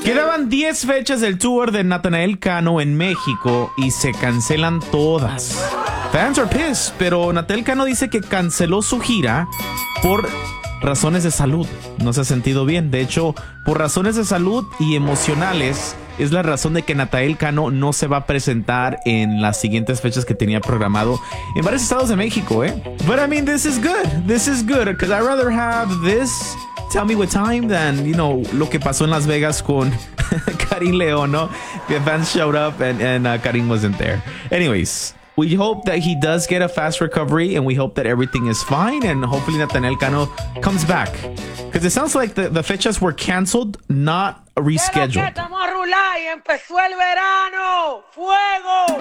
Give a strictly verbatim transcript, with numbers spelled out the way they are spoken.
Quedaban diez fechas del tour de Natanael Cano en México y se cancelan todas. Fans are pissed, pero Natanael Cano dice que canceló su gira por razones de salud. No se ha sentido bien. De hecho, por razones de salud y emocionales es la razón de que Natanael Cano no se va a presentar en las siguientes fechas que tenía programado en varios estados de México, ¿eh? But I mean, this is good. This is good because I'd rather have this Tell Me What Time than, you know, lo que pasó en Las Vegas con Karim León, ¿no? The fans showed up and, and uh, Karim wasn't there. Anyways, we hope that he does get a fast recovery and we hope that everything is fine and hopefully Natanael Cano comes back. Because it sounds like the, the fechas were canceled, not rescheduled. Estamos a rular y empezó el verano. ¡Fuego!